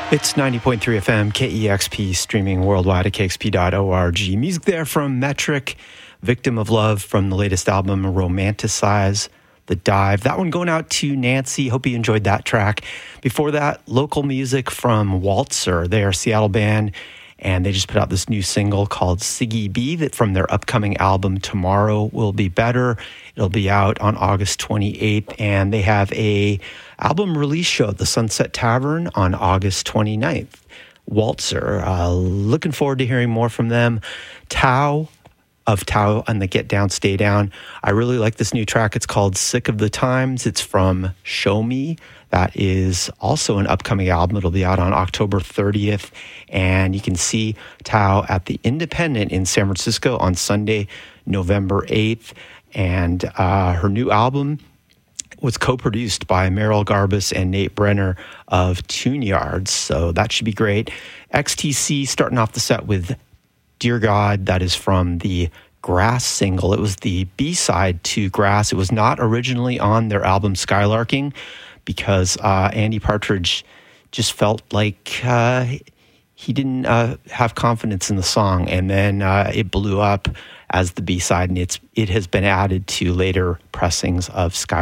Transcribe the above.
It's 90.3 FM, KEXP, streaming worldwide at kexp.org. Music there from Metric, Victim of Love from the latest album, Romanticize the Dive. That one going out to Nancy. Hope you enjoyed that track. Before that, local music from Waltzer. They are a Seattle band, and they just put out this new single called Siggy B that from their upcoming album, Tomorrow Will Be Better. It'll be out on August 28th, and they have a album release show at the Sunset Tavern on August 29th. Waltzer, looking forward to hearing more from them. Tao of Tao and the Get Down, Stay Down. I really like this new track. It's called Sick of the Times. It's from Show Me. That is also an upcoming album. It'll be out on October 30th. And you can see Tao at the Independent in San Francisco on Sunday, November 8th. And her new album was co-produced by Meryl Garbus and Nate Brenner of Tune Yards, so that should be great. XTC starting off the set with Dear God. That is from the Grass single. It was the B-side to Grass. It was not originally on their album Skylarking because Andy Partridge just felt like he didn't have confidence in the song, and then it blew up as the B-side, and it has been added to later pressings of Skylarking.